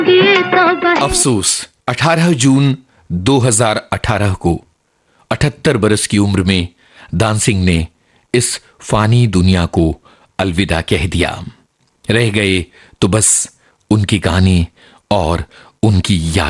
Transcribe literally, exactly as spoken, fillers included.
अफसोस, अठारह जून दो हज़ार अठारह को अठहत्तर बरस की उम्र में दान सिंह ने इस फानी दुनिया को अलविदा कह दिया। रह गए तो बस उनके गाने और उनकी याद।